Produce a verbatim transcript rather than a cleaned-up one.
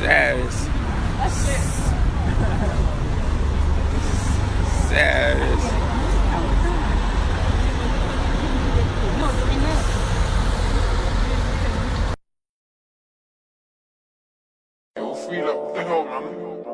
Says. Says. Yo, free up, what the hell, man?